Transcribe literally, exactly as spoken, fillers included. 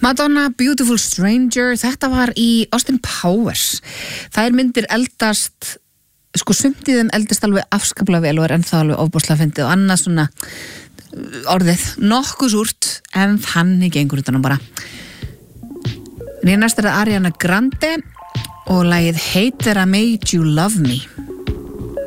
Madonna, Beautiful Stranger, þetta var í Austin Powers. Þær myndir eldast, sko sumt í þeim eldast alveg afskaplega vel og er ennþá alveg ofboðslega fyndið og annað svona orðið nokkuð súrt en þannig gengur utan á bara. Nýja næst er það Ariana Grande og lagið Hate That I Made You Love Me.